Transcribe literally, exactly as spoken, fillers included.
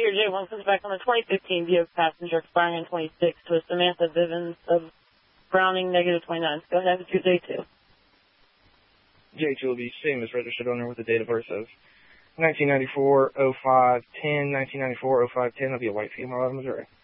Cedar J one comes back on the twenty fifteen Buick passenger expiring in twenty-six to a Samantha Bivens of Browning, negative twenty-nine. Go ahead with your J two. J two will be same as registered owner with a date of birth of nineteen ninety-four oh five ten, nineteen ninety-four oh five ten. That'll be a white female out of Missouri.